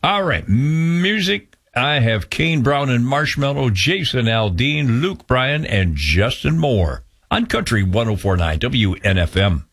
All right, music. I have Kane Brown and Marshmallow, Jason Aldean, Luke Bryan, and Justin Moore on Country 104.9 WNFM.